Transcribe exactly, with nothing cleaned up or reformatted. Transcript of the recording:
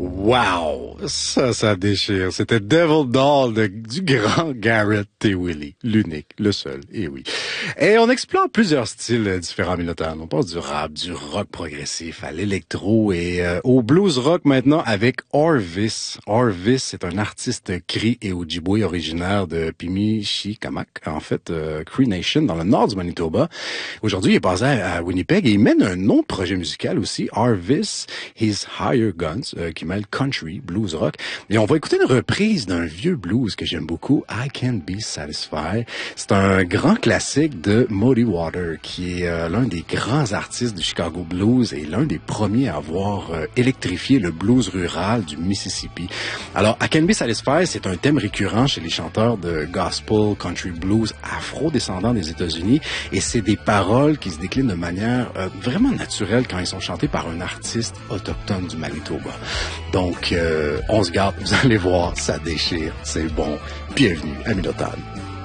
Wow! Ça, ça déchire. C'était Devil Doll de, du grand Garrett T. Willie. L'unique, le seul, et oui. Et on explore plusieurs styles différents Minotaur. On passe du rap, du rock progressif à l'électro et euh, au blues rock maintenant avec Orvis. Orvis est un artiste Cri et Ojibwe originaire de Pimicikamak, en fait, euh, Cree Nation, dans le nord du Manitoba. Aujourd'hui, il est basé à, à Winnipeg et il mène un autre projet musical aussi, Orvis, His Higher Guns, euh, qui mêle country, blues rock. Et on va écouter une reprise d'un vieux blues que j'aime beaucoup, I Can't Be Satisfied. C'est un grand classique de Muddy Water, qui est euh, l'un des grands artistes du Chicago Blues et l'un des premiers à avoir euh, électrifié le blues rural du Mississippi. Alors, I Can't Be Satisfied, c'est un thème récurrent chez les chanteurs de gospel, country blues afro-descendants des États-Unis, et c'est des paroles qui se déclinent de manière euh, vraiment naturelle quand ils sont chantés par un artiste autochtone du Manitoba. Donc, euh, on se garde, vous allez voir, ça déchire, c'est bon. Bienvenue à Minotaur.